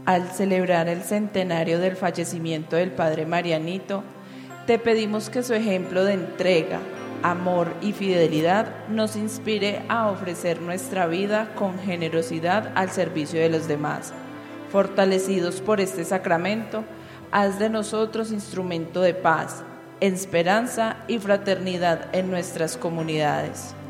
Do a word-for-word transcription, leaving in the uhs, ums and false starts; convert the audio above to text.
Al celebrar el centenario del fallecimiento del Padre Marianito, te pedimos que su ejemplo de entrega, amor y fidelidad nos inspire a ofrecer nuestra vida con generosidad al servicio de los demás. Fortalecidos por este sacramento, haz de nosotros instrumento de paz, esperanza y fraternidad en nuestras comunidades.